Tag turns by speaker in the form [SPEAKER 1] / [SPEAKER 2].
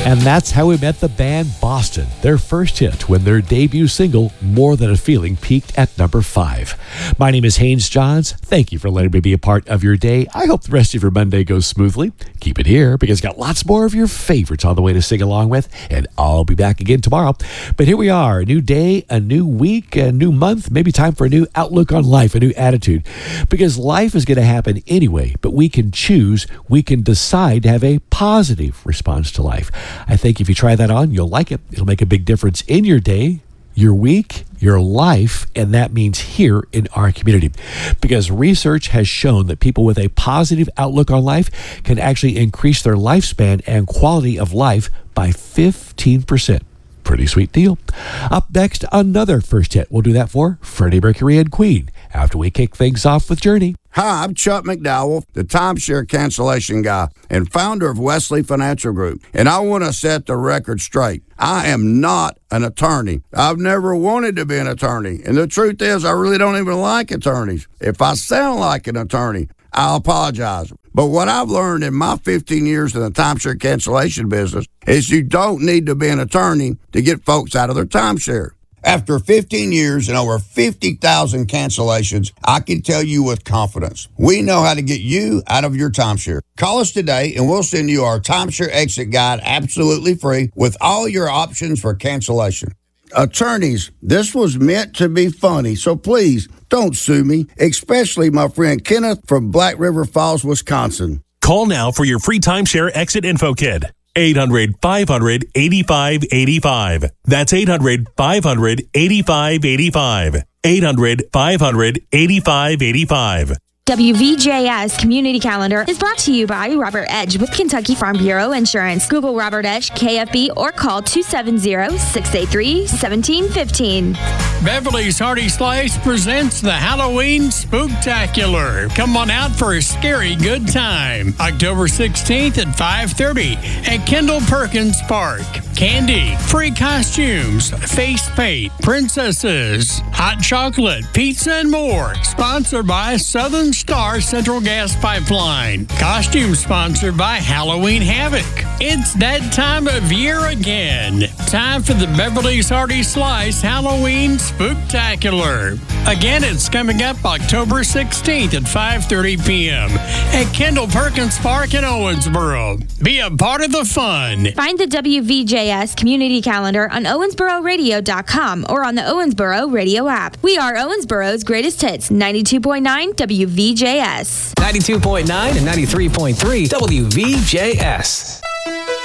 [SPEAKER 1] And that's how we met the band Boston. Their first hit when their debut single, More Than a Feeling, peaked at number 5. My name is Haynes Johns. Thank you for letting me be a part of your day. I hope the rest of your Monday goes smoothly. Keep it here because I've got lots more of your favorites on the way to sing along with, and I'll be back again tomorrow. But here we are, a new day, a new week, a new month, maybe time for a new outlook on life, a new attitude. Because life is going to happen anyway, but we can choose, we can decide to have a positive response to life. I think if you try that on, you'll like it. It'll make a big difference in your day, your week, your life, and that means here in our community. Because research has shown that people with a positive outlook on life can actually increase their lifespan and quality of life by 15%. Pretty sweet deal. Up next, another first hit. We'll do that for Freddie Mercury and Queen after we kick things off with Journey.
[SPEAKER 2] Hi, I'm Chuck McDowell, the timeshare cancellation guy and founder of Wesley Financial Group. And I want to set the record straight. I am not an attorney. I've never wanted to be an attorney. And the truth is, I really don't even like attorneys. If I sound like an attorney, I'll apologize. But what I've learned in my 15 years in the timeshare cancellation business is you don't need to be an attorney to get folks out of their timeshare. After 15 years and over 50,000 cancellations, I can tell you with confidence, we know how to get you out of your timeshare. Call us today and we'll send you our timeshare exit guide absolutely free with all your options for cancellation. Attorneys, this was meant to be funny, so please don't sue me, especially my friend Kenneth from Black River Falls, Wisconsin.
[SPEAKER 3] Call now for your free timeshare exit info kit. 800-500-8585. That's 800-500-8585. 800-500-8585.
[SPEAKER 4] WVJS Community Calendar is brought to you by Robert Edge with Kentucky Farm Bureau Insurance. Google Robert Edge, KFB, or call 270-683-1715.
[SPEAKER 5] Beverly's Hearty Slice presents the Halloween Spooktacular. Come on out for a scary good time. October 16th at 5:30 at Kendall Perkins Park. Candy, free costumes, face paint, princesses, hot chocolate, pizza, and more. Sponsored by Southern Star Central Gas Pipeline. Costume sponsored by Halloween Havoc. It's that time of year again. Time for the Beverly's Hearty Slice Halloween Spooktacular. Again, it's coming up October 16th at 5:30 p.m. at Kendall Perkins Park in Owensboro. Be a part of the fun.
[SPEAKER 4] Find the WVJS Community Calendar on OwensboroRadio.com or on the Owensboro Radio app. We are Owensboro's greatest hits, 92.9 WVJS.
[SPEAKER 6] 92.9 and 93.3 WVJS.